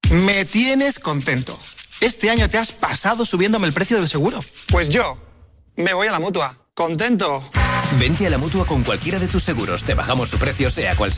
Me tienes contento. Este año te has pasado subiéndome el precio del seguro. Pues yo me voy a la Mutua. Contento. Vente a la Mutua con cualquiera de tus seguros. Te bajamos su precio, sea cual sea.